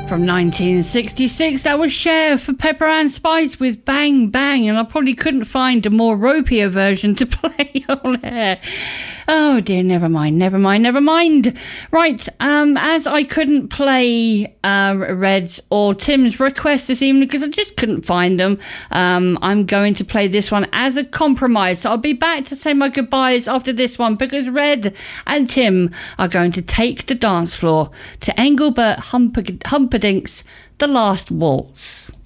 From 1966, that was Cher for Pepper and Spice with Bang Bang, and I probably couldn't find a more ropier version to play on air. Oh dear, never mind. Right, as I couldn't play Red's or Tim's request this evening because I just couldn't find them, I'm going to play this one as a compromise. So I'll be back to say my goodbyes after this one because Red and Tim are going to take the dance floor to Engelbert Humperdinck's The Last Waltz.